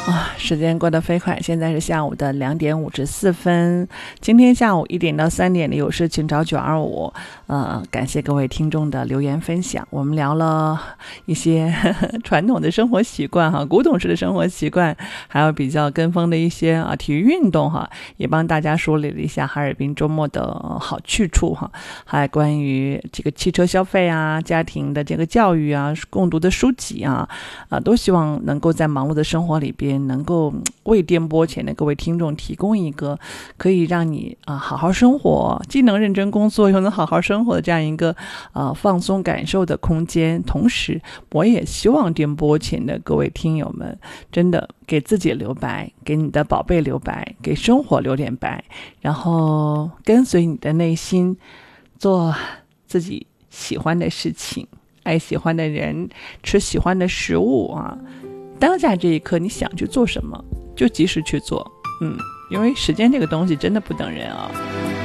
时间过得飞快，现在是下午的2点54分。今天下午1点到3点的有事请找925。感谢各位听众的留言分享。我们聊了一些传统的生活习惯哈，古董式的生活习惯，还有比较跟风的一些体育运动哈，也帮大家梳理了一下哈尔滨周末的好去处哈，还有关于这个汽车消费啊、家庭的这个教育啊、共读的书籍啊，都希望能够在忙碌的生活里边能够为电波前的各位听众提供一个可以让你好好生活，既能认真工作又能好好生活的这样一个放松感受的空间。同时我也希望电波前的各位听友们真的给自己留白，给你的宝贝留白，给生活留点白，然后跟随你的内心做自己喜欢的事情，爱喜欢的人，吃喜欢的食物啊。当下这一刻你想去做什么就及时去做，因为时间这个东西真的不等人啊。